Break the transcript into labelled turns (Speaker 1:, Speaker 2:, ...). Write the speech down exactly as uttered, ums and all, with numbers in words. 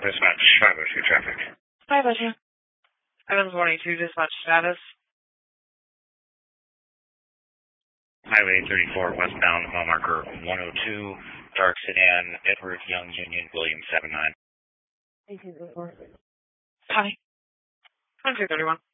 Speaker 1: Dispatch, five oh two traffic.
Speaker 2: five oh two. Evans one eighty-two, dispatch status.
Speaker 1: Highway thirty-four, westbound, mile marker one oh two, dark sedan, Edward Young Union, William seven nine.
Speaker 2: eighteen thirty-four. Hi. twenty-two thirty-one.